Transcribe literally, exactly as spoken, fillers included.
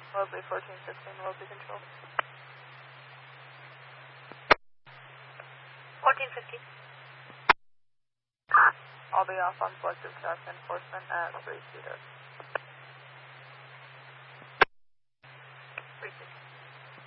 Lovely fourteen fifteen, Lovely control. fourteen fifteen. I'll be off on selective traffic enforcement at three Cedar. three Cedar.